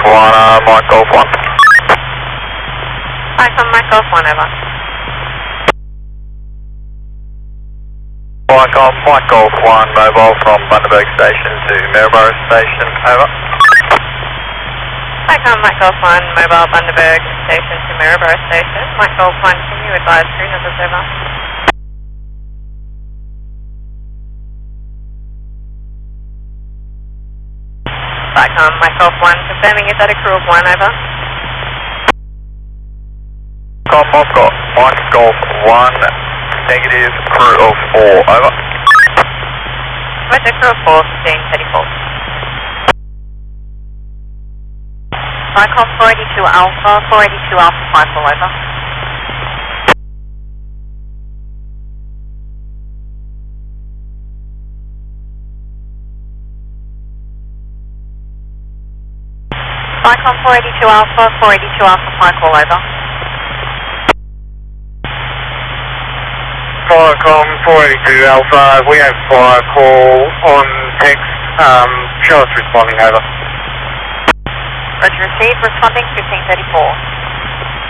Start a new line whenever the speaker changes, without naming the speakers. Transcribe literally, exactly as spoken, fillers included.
one, uh, Mike Golf one.
Vicom Mike Golf one, over.
Vicom Mike Golf one, mobile from Bundaberg Station to Maryborough Station, over.
Vicom Mike Golf one, mobile Bundaberg Station to Maryborough Station. Mike Golf one, can you advise crew numbers, over? Vicom Mike Golf one, confirming is that a crew of one, over?
Vicom Mike Golf, Mike Golf one, negative, crew of four, over.
Roger, crew of four, fifteen thirty-four. Vicom four eighty-two Alpha, four eighty-two Alpha, five full, over. Vicom four eighty-two Alpha, four eighty-two Alpha, five call, over.
Vicom four eighty-two Alpha, we have fire call on text, um, show us responding, over.
Roger, received, responding fifteen thirty-four.